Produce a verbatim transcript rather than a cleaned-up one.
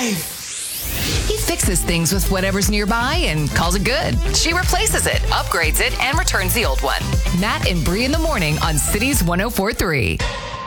life. He fixes things with whatever's nearby and calls it good. She replaces it, upgrades it, and returns the old one. Matt and Bree in the morning on Cities one oh four three.